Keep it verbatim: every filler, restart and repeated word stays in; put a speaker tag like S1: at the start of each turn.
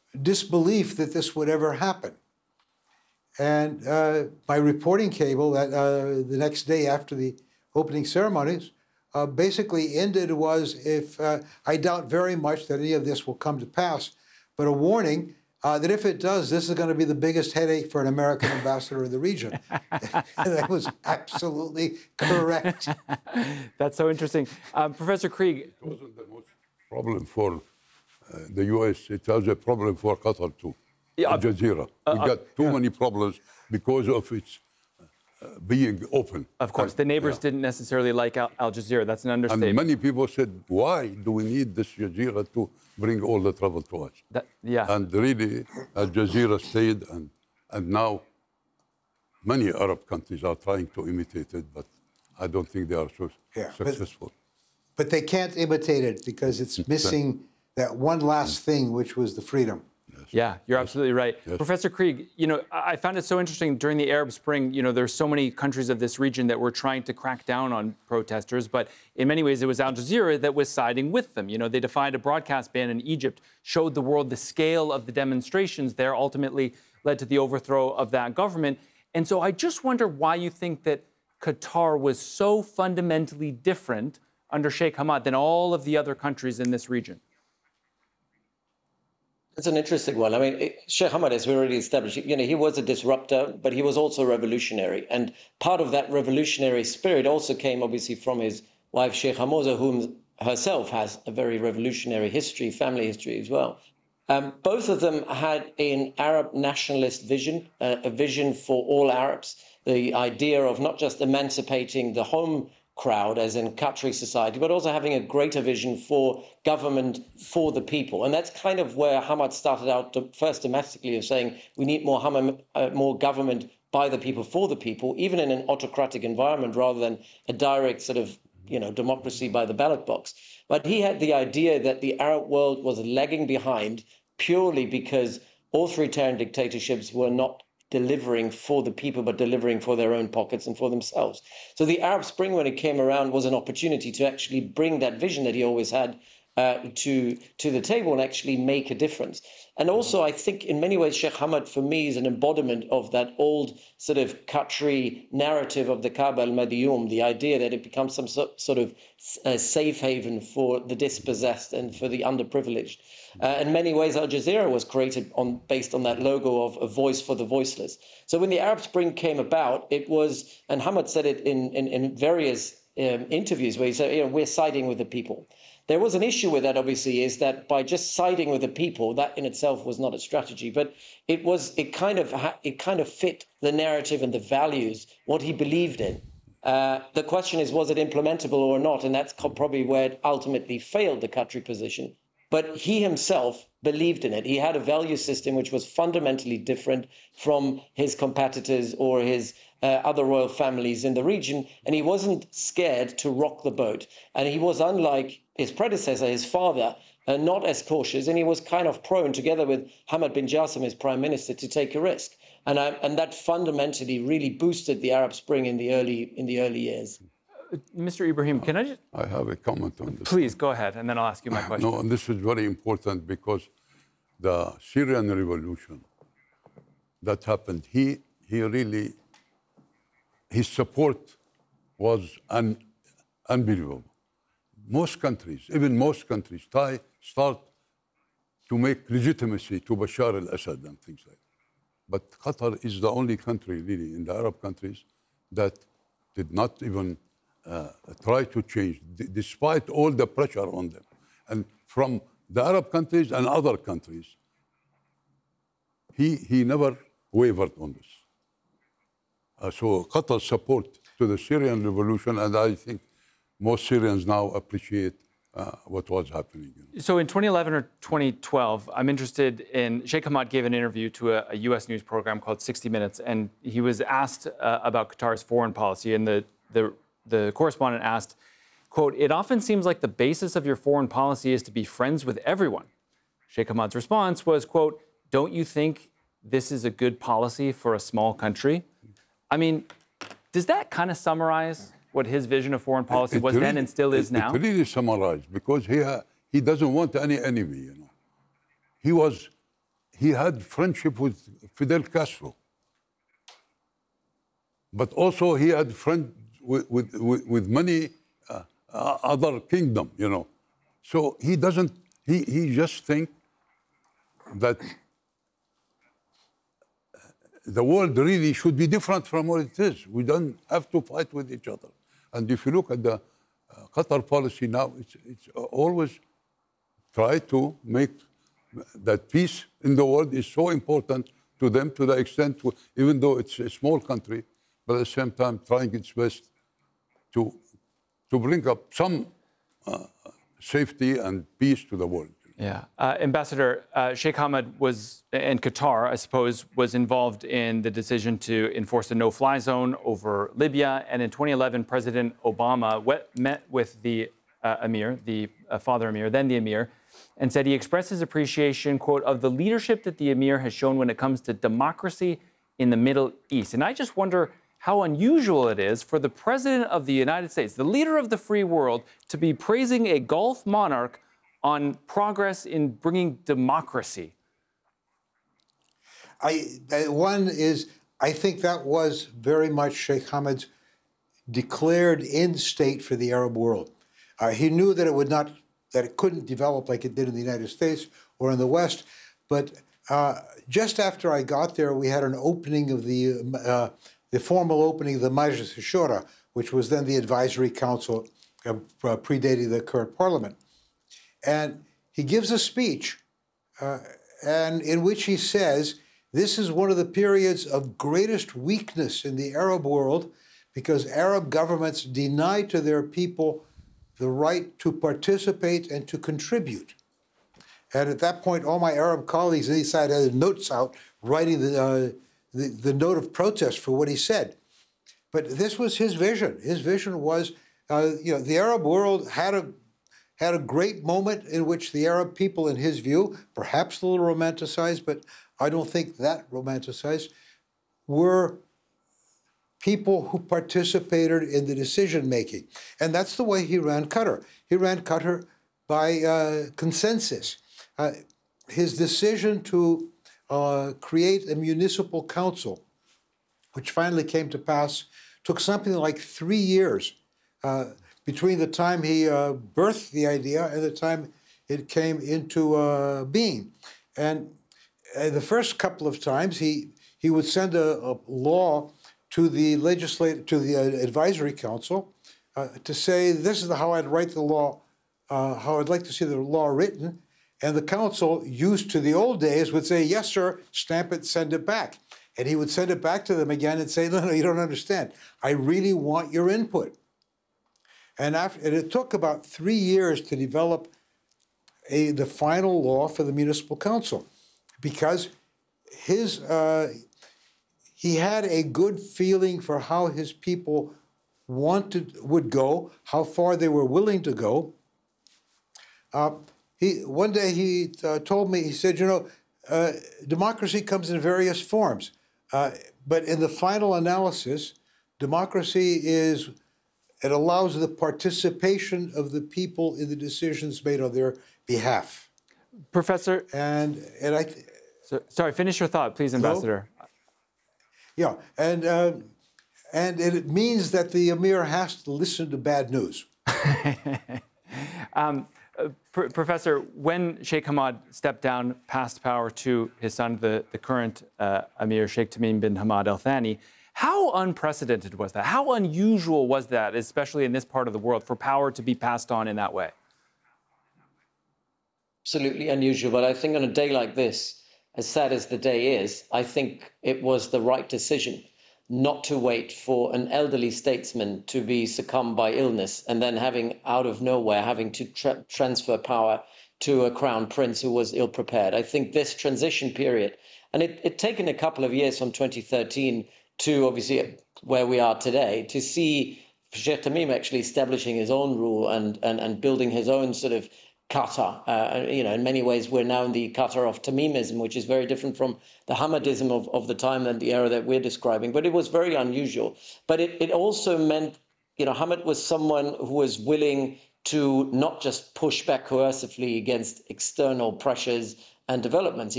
S1: disbelief that this would ever happen. And uh, my reporting cable that uh, the next day after the opening ceremonies uh, basically ended was, if uh, I doubt very much that any of this will come to pass, but a warning uh, that if it does, this is going to be the biggest headache for an American ambassador in the region. That was absolutely correct.
S2: That's so interesting. Um, Professor Krieg.
S3: It wasn't the most problem for uh, the U S. It was a problem for Qatar too.
S2: Yeah,
S3: Al Jazeera.
S2: Uh,
S3: we
S2: uh,
S3: got too
S2: yeah.
S3: many problems because of its uh, being open.
S2: Of course, the neighbors yeah. didn't necessarily like Al, Al Jazeera. That's an understatement.
S3: And many people said, why do we need this Jazeera to bring all the trouble to us?
S2: That, yeah.
S3: And really, Al Jazeera stayed, and, and now many Arab countries are trying to imitate it, but I don't think they are so
S1: yeah,
S3: successful.
S1: But, but they can't imitate it because it's missing that one last thing, which was the freedom.
S3: Yes.
S2: Yeah, you're yes. absolutely right. Yes. Professor Krieg, you know, I found it so interesting during the Arab Spring, you know, there's so many countries of this region that were trying to crack down on protesters, but in many ways it was Al Jazeera that was siding with them. You know, they defied a broadcast ban in Egypt, showed the world the scale of the demonstrations there, ultimately led to the overthrow of that government. And so I just wonder why you think that Qatar was so fundamentally different under Sheikh Hamad than all of the other countries in this region.
S4: It's an interesting one. I mean, Sheikh Hamad, as we already established, you know, he was a disruptor, but he was also revolutionary. And part of that revolutionary spirit also came, obviously, from his wife, Sheikh Hamoza, whom herself has a very revolutionary history, family history as well. Um, both of them had an Arab nationalist vision, uh, a vision for all Arabs, the idea of not just emancipating the home crowd, as in Qatari society, but also having a greater vision for government for the people. And that's kind of where Hamad started out to, first domestically, of saying we need more, uh, more government by the people for the people, even in an autocratic environment, rather than a direct sort of, you know, democracy by the ballot box. But he had the idea that the Arab world was lagging behind purely because authoritarian dictatorships were not delivering for the people, but delivering for their own pockets and for themselves. So the Arab Spring, when it came around, was an opportunity to actually bring that vision that he always had uh, to, to the table and actually make a difference. And also, I think in many ways, Sheikh Hamad, for me, is an embodiment of that old sort of Qatari narrative of the Kaaba al-Madiyum, the idea that it becomes some so, sort of uh, safe haven for the dispossessed and for the underprivileged. Uh, in many ways, Al Jazeera was created on based on that logo of a voice for the voiceless. So when the Arab Spring came about, it was, and Hamad said it in, in, in various um, interviews where he said, you know, we're siding with the people. There was an issue with that, obviously, is that by just siding with the people, that in itself was not a strategy, but it was, it kind of, it kind of fit the narrative and the values, what he believed in. Uh, the question is, was it implementable or not? And that's probably where it ultimately failed, the Qatari position. But he himself believed in it. He had a value system which was fundamentally different from his competitors or his uh, other royal families in the region, and he wasn't scared to rock the boat. And he was, unlike his predecessor, his father, uh, not as cautious, and he was kind of prone, together with Hamad bin Jassim, his prime minister, to take a risk. And, I, and that fundamentally really boosted the Arab Spring in the early, in the early years.
S2: Mister Ibrahim, can I just...
S3: I have a comment on this.
S2: Please, go ahead, and then I'll ask you my question.
S3: No, and this is very important because the Syrian revolution that happened, he, he really, his support was un, unbelievable. Most countries, even most countries, try, start to make legitimacy to Bashar al-Assad and things like that. But Qatar is the only country, really, in the Arab countries that did not even uh, try to change, d despite all the pressure on them. And from the Arab countries and other countries, he, he never wavered on this. Uh, so Qatar's support to the Syrian revolution, and I think most Syrians now appreciate uh, what was happening. You know.
S2: So in twenty eleven or twenty twelve, I'm interested in, Sheikh Hamad gave an interview to a, a U S news program called sixty minutes, and he was asked uh, about Qatar's foreign policy, and the, the, the correspondent asked, quote, "It often seems like the basis of your foreign policy is to be friends with everyone." Sheikh Hamad's response was, quote, "Don't you think this is a good policy for a small country?" I mean, does that kind of summarize what his vision of foreign policy it was really, then and still is
S3: it,
S2: now?
S3: It really summarized, because he, uh, he doesn't want any enemy, you know. He was he had friendship with Fidel Castro. But also he had friend with, with, with, with many uh, uh, other kingdom, you know. So he doesn't, he, he just think that the world really should be different from what it is. We don't have to fight with each other. And if you look at the uh, Qatar policy now, it's, it's always try to make that peace in the world is so important to them to the extent, to, even though it's a small country, but at the same time trying its best to, to bring up some uh, safety and peace to the world.
S2: Yeah. Uh, Ambassador, uh, Sheikh Hamad was, and Qatar, I suppose, was involved in the decision to enforce a no-fly zone over Libya. And in twenty eleven, President Obama wet, met with the uh, Emir, the uh, father Emir, then the Emir, and said he expressed his appreciation, quote, of the leadership that the Emir has shown when it comes to democracy in the Middle East. And I just wonder how unusual it is for the President of the United States, the leader of the free world, to be praising a Gulf monarch on progress in bringing democracy.
S1: I, one is, I think that was very much Sheikh Hamad's declared end state for the Arab world. Uh, he knew that it would not, that it couldn't develop like it did in the United States or in the West, but uh, just after I got there, we had an opening of the, uh, the formal opening of the Majlis al-Shura, which was then the advisory council uh, predating the current parliament. And he gives a speech uh, and in which he says, this is one of the periods of greatest weakness in the Arab world because Arab governments deny to their people the right to participate and to contribute. And at that point, all my Arab colleagues on each side had notes out writing the, uh, the, the note of protest for what he said. But this was his vision. His vision was, uh, you know, the Arab world had a had a great moment in which the Arab people, in his view, perhaps a little romanticized, but I don't think that romanticized, were people who participated in the decision-making. And that's the way he ran Qatar. He ran Qatar by uh, consensus. Uh, his decision to uh, create a municipal council, which finally came to pass, took something like three years. Uh, between the time he uh, birthed the idea and the time it came into uh, being. And uh, the first couple of times, he, he would send a, a law to the legislative, to the uh, advisory council uh, to say, this is how I'd write the law, uh, how I'd like to see the law written. And the council, used to the old days, would say, yes, sir, stamp it, send it back. And he would send it back to them again and say, no, no, you don't understand. I really want your input. And, after, and it took about three years to develop a, the final law for the municipal council, because his, uh, he had a good feeling for how his people wanted, would go, how far they were willing to go. Uh, he, one day he uh, told me, he said, you know, uh, democracy comes in various forms, uh, but in the final analysis, democracy is it allows the participation of the people in the decisions made on their behalf.
S2: Professor,
S1: and and I.
S2: So, sorry, finish your thought, please, Ambassador.
S1: Yeah, and uh, and it means that the Emir has to listen to bad news.
S2: um, uh, Pr Professor, when Sheikh Hamad stepped down, passed power to his son, the the current uh, Emir Sheikh Tamim bin Hamad Al Thani, how unprecedented was that? How unusual was that, especially in this part of the world, for power to be passed on in that way?
S4: Absolutely unusual. But I think on a day like this, as sad as the day is, I think it was the right decision not to wait for an elderly statesman to be succumbed by illness and then having, out of nowhere, having to tra transfer power to a crown prince who was ill-prepared. I think this transition period, and it it taken a couple of years from twenty thirteen to obviously where we are today, to see Sheikh Tamim actually establishing his own rule and, and, and building his own sort of Qatar. Uh, you know, in many ways, we're now in the Qatar of Tamimism, which is very different from the Hamadism of, of the time and the era that we're describing. But it was very unusual. But it, it also meant, you know, Hamad was someone who was willing to not just push back coercively against external pressures and developments.